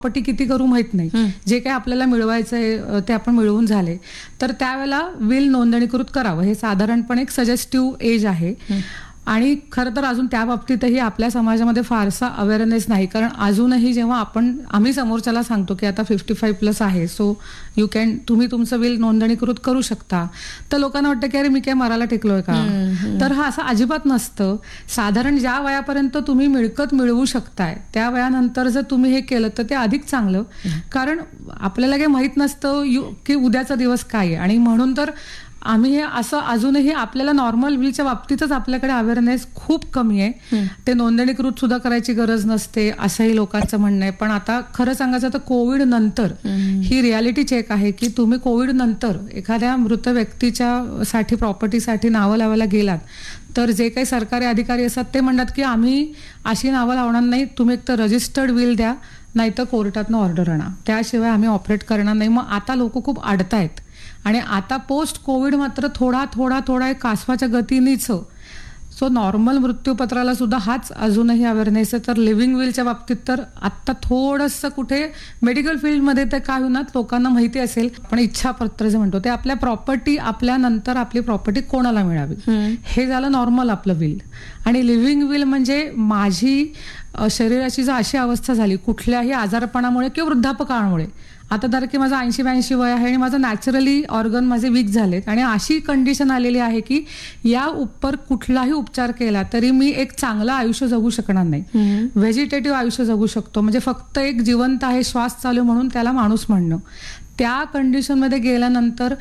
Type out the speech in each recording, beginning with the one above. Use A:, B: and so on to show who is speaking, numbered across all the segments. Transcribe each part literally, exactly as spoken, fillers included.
A: पटी किती करू माहित नाही, जे काही आपल्याला मिळवायचं आहे ते आपण मिळवून झाले तर त्यावेळेला विल नोंदणीकृत करावं. हे साधारणपणे एक सजेस्टिव्ह एज आहे. आणि खरं तर अजून त्या बाबतीतही आपल्या समाजामध्ये फारसा अवेअरनेस नाही, कारण अजूनही जेव्हा आपण आम्ही समोरच्याला सांगतो की आता फिफ्टी फाईव्ह प्लस आहे, सो यू कॅन तुम्ही तुमचं विल नोंदणीकृत करू शकता, तर लोकांना वाटतं की अरे मी काय मराला टेकलोय का. तर हा असं अजिबात नसतं. साधारण ज्या वयापर्यंत तुम्ही मिळकत मिळवू शकताय त्या वयानंतर जर तुम्ही हे केलं तर ते अधिक चांगलं, कारण आपल्याला काही माहित नसतं की उद्याचा दिवस काय आहे. आणि म्हणून तर आम्ही हे असं अजूनही आपल्याला नॉर्मल विलच्या बाबतीतच आपल्याकडे अवेअरनेस खूप कमी आहे. ते नोंदणीकृत सुद्धा करायची गरज नसते असंही लोकांचं म्हणणं आहे. पण आता खरं सांगायचं तर कोविड नंतर ही रियालिटी चेक आहे की तुम्ही कोविड नंतर एखाद्या मृत व्यक्तीच्या साठी प्रॉपर्टीसाठी नावं लावायला गेलात तर जे काही सरकारी अधिकारी असतात ते म्हणतात की आम्ही अशी नावं लावणार नाही, तुम्ही एक तर रजिस्टर्ड विल द्या नाही तर कोर्टातनं ऑर्डर आणा, त्याशिवाय आम्ही ऑपरेट करणार नाही. मग आता लोक खूप अडतायत. आणि आता पोस्ट कोविड मात्र थोडा थोडा थोडा एक कासवाच्या गतीनेच. सो नॉर्मल मृत्यूपत्राला सुद्धा हाच अजूनही अवेअरनेस आहे. तर लिव्हिंग विलच्या बाबतीत तर आत्ता थोडंसं कुठे मेडिकल फील्डमध्ये तर काय होणार लोकांना माहिती असेल, पण इच्छापत्र जे म्हणतो ते आपल्या प्रॉपर्टी आपल्यानंतर आपली प्रॉपर्टी कोणाला मिळावी हे झालं नॉर्मल आपलं विल. आणि लिव्हिंग विल म्हणजे माझी शरीराची जर अशी अवस्था झाली कुठल्याही आजारपणामुळे किंवा वृद्धापकाळामुळे, आता तर की माझं ऐंशी ब्याऐंशी वय आहे आणि माझं नॅचरली ऑर्गन माझे वीक झालेत आणि अशी कंडिशन आलेली आहे की या उपर कुठलाही उपचार केला तरी मी एक चांगलं आयुष्य जगू शकणार नाही, व्हेजिटेटिव्ह आयुष्य जगू शकतो, म्हणजे फक्त एक जिवंत आहे श्वास चालू म्हणून त्याला माणूस म्हणणं. त्या कंडिशनमध्ये गेल्यानंतर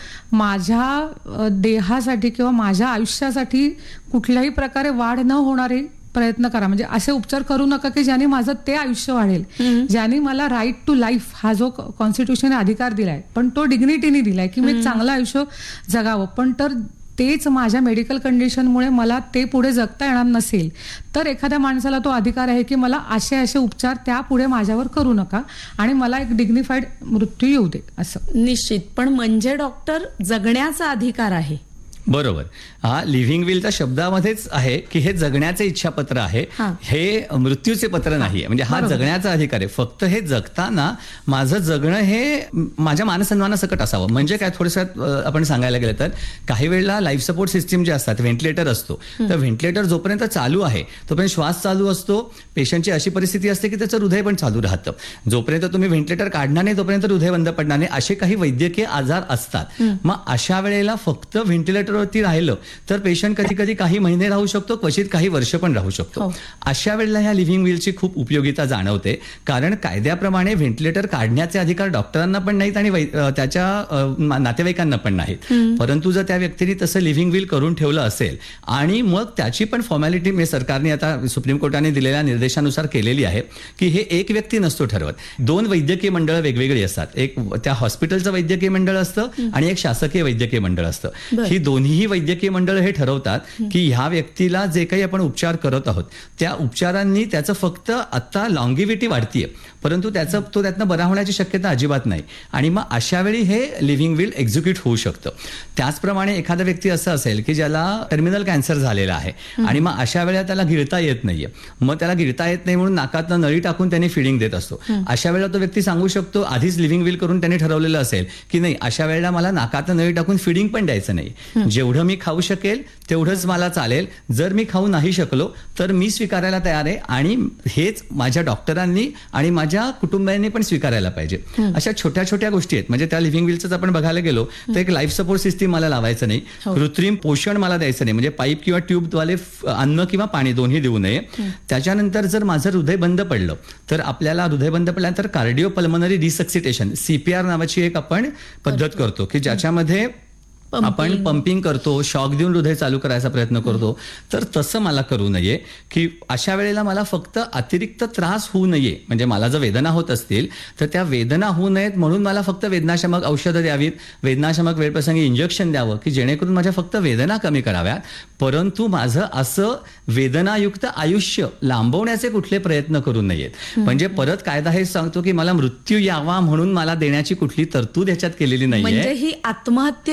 A: माझ्या देहासाठी किंवा माझ्या आयुष्यासाठी कुठल्याही प्रकारे वाढ न होणारी प्रयत्न करा. म्हणजे असे उपचार करू नका की ज्याने माझं ते आयुष्य वाढेल, ज्याने मला राईट टू लाईफ हा जो कॉन्स्टिट्यूशन अधिकार दिलाय पण तो डिग्निटीने दिलाय की मी एक चांगलं आयुष्य जगावं, पण तर तेच माझ्या मेडिकल कंडिशनमुळे मला ते पुढे जगता येणार नसेल तर एखाद्या माणसाला तो अधिकार आहे की मला असे असे उपचार त्यापुढे माझ्यावर करू नका आणि मला एक डिग्निफाईड मृत्यू येऊ दे असं.
B: निश्चित. पण म्हणजे डॉक्टर जगण्याचा अधिकार आहे.
C: बरोबर. हा लिव्हिंग विल त्या शब्दामध्येच आहे की हे जगण्याचे इच्छापत्र आहे, हे मृत्यूचे पत्र नाहीये. म्हणजे हा जगण्याचा अधिकार आहे. फक्त हे जगताना माझं जगणं हे माझ्या मानसन्मानासकट असावं. म्हणजे काय थोडंसं आपण सांगायला गेलं तर काही वेळेला लाईफ सपोर्ट सिस्टीम जे असतात, व्हेंटिलेटर असतो, तर व्हेंटिलेटर जोपर्यंत चालू आहे तोपर्यंत श्वास चालू असतो, पेशंटची अशी परिस्थिती असते की त्याचं हृदय पण चालू राहतं. जोपर्यंत तुम्ही व्हेंटिलेटर काढणार नाही तोपर्यंत हृदय बंद पडणार नाही. असे काही वैद्यकीय आजार असतात. मग अशा वेळेला फक्त व्हेंटिलेटर वरती राहिलं तर पेशंट कधी कधी काही महिने राहू शकतो, क्वचित काही वर्ष पण राहू शकतो. अशा वेळेला ह्या लिव्हिंग विलची खूप उपयोगिता जाणवते, कारण कायद्याप्रमाणे व्हेंटिलेटर काढण्याचे अधिकार डॉक्टरांना पण नाहीत आणि त्याच्या नातेवाईकांना पण नाहीत. परंतु जर त्या व्यक्तीने तसं लिव्हिंग विल करून ठेवलं असेल आणि मग त्याची पण फॉर्मॅलिटी मी सरकारने आता सुप्रीम कोर्टाने दिलेल्या निर्देशानुसार केलेली आहे की हे एक व्यक्ती नसतो ठरवत, दोन वैद्यकीय मंडळ वेगवेगळी असतात. एक त्या हॉस्पिटलचं वैद्यकीय मंडळ असतं आणि एक शासकीय वैद्यकीय मंडळ असतं. ही दोन्ही वैद्यकीय मंडळ हे ठरवतात की ह्या व्यक्तीला जे काही आपण उपचार करत आहोत त्या उपचारांनी त्याचं फक्त आता लॉंगिव्हिटी वाढतीये, परंतु त्याचं तो त्यातनं बरा होण्याची शक्यता अजिबात नाही. आणि मग अशा वेळी हे लिव्हिंग विल एक्झिक्यूट होऊ शकतं. त्याचप्रमाणे एखादा व्यक्ती असं असेल की ज्याला टर्मिनल कॅन्सर झालेला आहे आणि मग अशा वेळेला त्याला गिळता येत नाहीये, मग त्याला गिळता येत नाही म्हणून नाकातनं नळी टाकून त्याने फिडिंग देत असतो. अशा वेळेला तो व्यक्ती सांगू शकतो, आधीच लिव्हिंग विल करून त्याने ठरवलेलं असेल की नाही अशा वेळेला मला नाकातनं नळी टाकून फिडिंग पण द्यायचं नाही, जेवढं मी खाऊ शकेल तेवढंच मला चालेल, जर मी खाऊ नाही शकलो तर मी स्वीकारायला तयार आहे आणि हेच माझ्या डॉक्टरांनी आणि माझ्या कुटुंबियांनी पण स्वीकारायला पाहिजे. अशा छोट्या छोट्या गोष्टी आहेत. म्हणजे त्या लिव्हिंग विलचं आपण बघायला गेलो तर एक लाईफ सपोर्ट सिस्टीम मला लावायचं नाही, कृत्रिम पोषण मला द्यायचं नाही, म्हणजे पाईप किंवा ट्यूबद्वारे अन्न किंवा पाणी दोन्ही देऊ नये. त्याच्यानंतर जर माझं हृदय बंद पडलं तर आपल्याला हृदय बंद पडल्यानंतर कार्डिओ पल्मनरी रिसक्सिटेशन सीपीआर नावाची एक आपण पद्धत करतो की ज्याच्यामध्ये आपण पंपिंग करतो, शॉक देऊन हृदय चालू करायचा प्रयत्न करतो. तर तसं मला करू नये की अशा वेळेला मला फक्त अतिरिक्त त्रास होऊ नये, म्हणजे मला जर वेदना होत असतील तर त्या वेदना होऊ नयेत म्हणून मला फक्त वेदनाशमक औषधं द्यावीत, वेदनाशमक वेळप्रसंगी इंजेक्शन द्यावं की जेणेकरून माझ्या फक्त वेदना कमी कराव्यात, परंतु माझं असं वेदनायुक्त आयुष्य लांबवण्याचे कुठले प्रयत्न करू नयेत. म्हणजे परत कायदा हे सांगतो की मला मृत्यू यावा म्हणून मला देण्याची कुठली तरतूद ह्याच्यात केलेली नाहीये.
B: म्हणजे ही आत्महत्येची सोय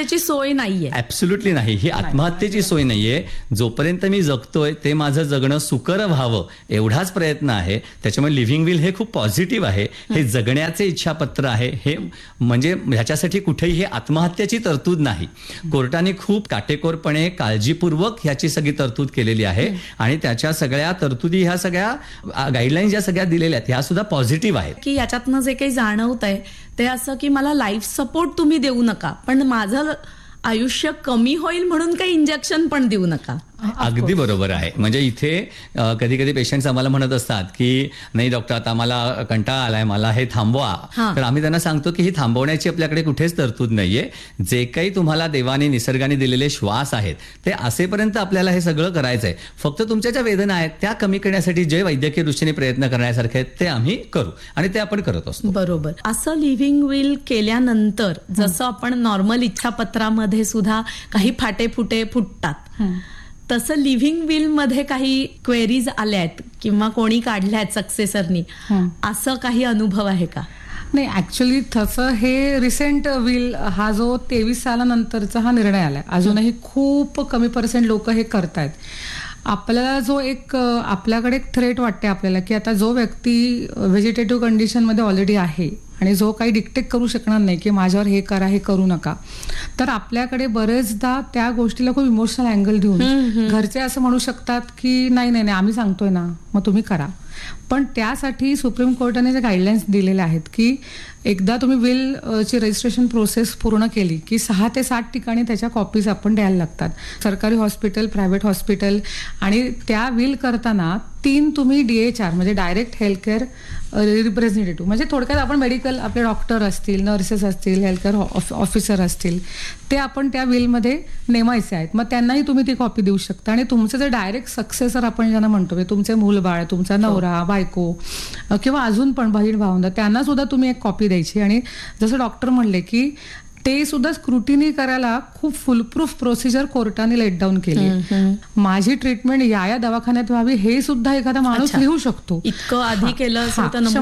B: सोय नाहीये.
C: ऍब्सोल्युटली नाही. ही आत्महत्येची सोय नाहीये. जोपर्यंत मी जगतोय ते माझं जगणं सुकर व्हावं एवढाच प्रयत्न आहे. त्याच्यामुळे लिव्हिंग विल हे खूप पॉझिटिव्ह आहे. हे जगण्याचे इच्छापत्र आहे. हे म्हणजे ह्याच्यासाठी कुठेही हे आत्महत्येची तरतूद नाही. कोर्टाने खूप काटेकोरपणे काळजीपूर्वक ह्याची सगळी तरतूद केलेली आहे आणि त्याच्या सगळ्या तरतुदी ह्या सगळ्या गाईडलाईन ज्या सगळ्या दिलेल्या आहेत ह्या सुद्धा पॉझिटिव्ह आहेत.
B: की याच्यातनं जे काही जाणवत आहे ते असं की मला लाईफ सपोर्ट तुम्ही देऊ नका, पण माझं आयुष्य कमी होईल म्हणून काही इंजेक्शन पण देऊ नका.
C: अगदी बरोबर आहे. म्हणजे इथे कधी कधी पेशंट्स आम्हाला म्हणत असतात की नाही डॉक्टर आता मला कंटाळा आलाय, मला हे थांबवा. तर आम्ही त्यांना सांगतो की ही थांबवण्याची आपल्याकडे कुठेच तरतूद नाहीये. जे काही तुम्हाला देवाने निसर्गाने दिलेले श्वास आहेत ते असेपर्यंत आपल्याला हे सगळं करायचंय. फक्त तुमच्या ज्या वेदना आहेत त्या कमी करण्यासाठी जे वैद्यकीय दृष्टीने प्रयत्न करण्यासारखे आहेत ते आम्ही करू आणि ते आपण करत असतो.
B: बरोबर. असं लिव्हिंग विल केल्यानंतर जसं आपण नॉर्मल इच्छापत्रामध्ये सुद्धा काही फाटे फुटे फुटतात, तसं लिव्हिंग विल मध्ये काही क्वेरीज आल्या आहेत किंवा कोणी काढल्या आहेत सक्सेसरनी, असं काही अनुभव आहे का?
A: नाही, ऍक्च्युली तसं हे रिसेंट विल हा जो तेवीस सालानंतरचा हा निर्णय आलाय, अजूनही खूप कमी पर्सेंट लोक हे करतायत. आपल्याला जो एक आपल्याकडे एक थ्रेट वाटते आपल्याला की आता जो व्यक्ती व्हेजिटेटिव्ह कंडिशनमध्ये ऑलरेडी आहे आणि जो काही डिक्टेट करू शकणार नाही की माझ्यावर हे करा हे करू नका, तर आपल्याकडे बरेचदा त्या गोष्टीला खूप इमोशनल अँगल देऊन घरचे असं म्हणू शकतात की नाही नाही नाही आम्ही सांगतोय ना मग तुम्ही करा. पण त्यासाठी सुप्रीम कोर्टाने जे गाईडलाईन्स दिलेले आहेत की एकदा तुम्ही विल ची रजिस्ट्रेशन प्रोसेस पूर्ण केली की सहा ते सात ठिकाणी त्याच्या कॉपीज आपण द्यायला लागतात. सरकारी हॉस्पिटल, प्रायव्हेट हॉस्पिटल, आणि त्या विल करताना तीन तुम्ही डीएचआर म्हणजे डायरेक्ट हेल्थ केअर रिप्रेझेंटेटिव्ह, म्हणजे थोडक्यात आपण मेडिकल आपले डॉक्टर असतील, नर्सेस असतील, हेल्थ केअर ऑफिसर असतील, ते आपण त्या विलमध्ये नेमायचे आहेत. मग त्यांनाही तुम्ही ती कॉपी देऊ शकता. आणि तुमचे जे डायरेक्ट सक्सेसर आपण ज्यांना म्हणतो म्हणजे तुमचे मूलबाळ, तुमचा नवरा, बायको किंवा अजून पण बहीण भावंड, त्यांना सुद्धा तुम्ही एक कॉपी द्यायची. आणि जसं डॉक्टर म्हणले की ते सुद्धा स्क्रुटिनी करायला खूप फुलप्रूफ प्रोसिजर कोर्टाने लेट डाऊन केली. माझी ट्रीटमेंट या या दवाखान्यात व्हावी हे सुद्धा एखादा माणूस लिहू शकतो.
B: इतकं आधी केलं असेल तर